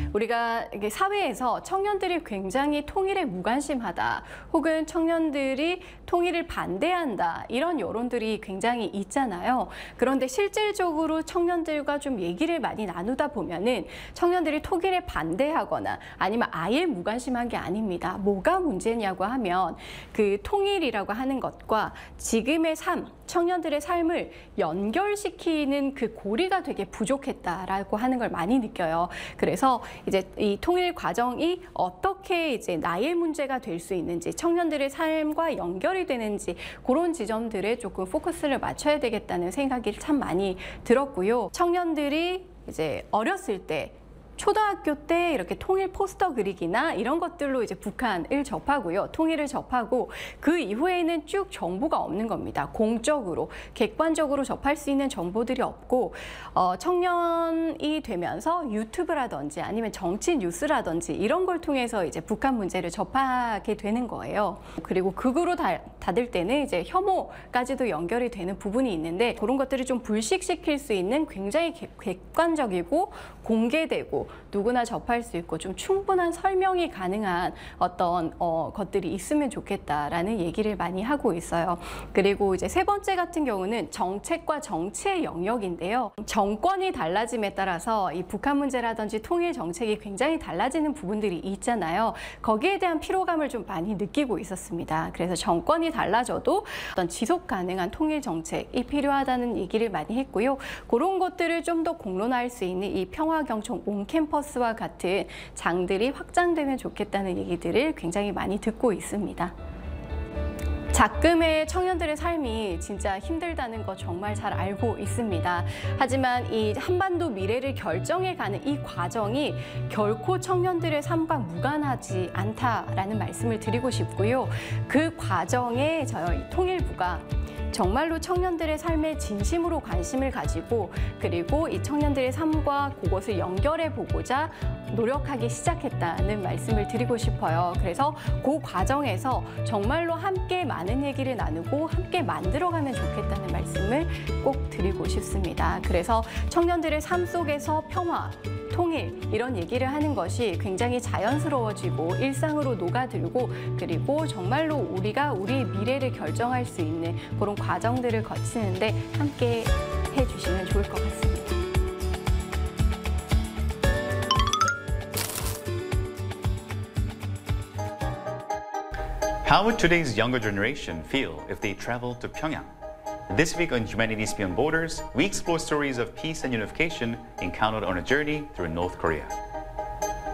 우리가 이게 사회에서 청년들이 굉장히 통일에 무관심하다, 혹은 청년들이 통일을 반대한다, 이런 여론들이 굉장히 있잖아요. 그런데 실질적으로 청년들과 좀 얘기를 많이 나누다 보면은 청년들이 통일에 반대하거나 아니면 아예 무관심한 게 아닙니다. 뭐가 문제냐고 하면 그 통일이라고 하는 것과 지금의 삶, 청년들의 삶을 연결시키는 그 고리가 되게 부족했다라고 하는 걸 많이 느껴요. 그래서 이제 이 통일 과정이 어떻게 이제 나의 문제가 될 수 있는지, 청년들의 삶과 연결이 되는지, 그런 지점들에 조금 포커스를 맞춰야 되겠다는 생각이 참 많이 들었고요. 청년들이 이제 어렸을 때, 초등학교 때 이렇게 통일 포스터 그리기나 이런 것들로 이제 북한을 접하고요. 통일을 접하고 그 이후에는 쭉 정보가 없는 겁니다. 공적으로, 객관적으로 접할 수 있는 정보들이 없고 청년이 되면서 유튜브라든지 아니면 정치 뉴스라든지 이런 걸 통해서 이제 북한 문제를 접하게 되는 거예요. 그리고 극으로 닫을 때는 이제 혐오까지도 연결이 되는 부분이 있는데 그런 것들을 좀 불식시킬 수 있는 굉장히 객관적이고 공개되고 누구나 접할 수 있고 좀 충분한 설명이 가능한 어떤 것들이 있으면 좋겠다라는 얘기를 많이 하고 있어요. 그리고 이제 세 번째 같은 경우는 정책과 정치의 영역인데요. 정권이 달라짐에 따라서 이 북한 문제라든지 통일 정책이 굉장히 달라지는 부분들이 있잖아요. 거기에 대한 피로감을 좀 많이 느끼고 있었습니다. 그래서 정권이 달라져도 어떤 지속 가능한 통일 정책이 필요하다는 얘기를 많이 했고요. 그런 것들을 좀 더 공론화할 수 있는 이 평화경총 온캠퍼스와 같은 장들이 확장되면 좋겠다는 얘기들을 굉장히 많이 듣고 있습니다. 작금의 청년들의 삶이 진짜 힘들다는 거 정말 잘 알고 있습니다. 하지만 이 한반도 미래를 결정해가는 이 과정이 결코 청년들의 삶과 무관하지 않다라는 말씀을 드리고 싶고요. 그 과정에 저희 통일부가 정말로 청년들의 삶에 진심으로 관심을 가지고 그리고 이 청년들의 삶과 그것을 연결해 보고자 노력하기 시작했다는 말씀을 드리고 싶어요. 그래서 그 과정에서 정말로 함께 많은 얘기를 나누고 함께 만들어가면 좋겠다는 말씀을 꼭 드리고 싶습니다. 그래서 청년들의 삶 속에서 평화, 통일 이런 얘기를 하는 것이 굉장히 자연스러워지고 일상으로 녹아들고 그리고 정말로 우리가 우리의 미래를 결정할 수 있는 그런 과정들을 거치는데 함께 해주시면 좋을 것 같습니다. How would today's younger generation feel if they traveled to Pyongyang? This week on Humanities Beyond Borders, we explore stories of peace and unification encountered on a journey through North Korea.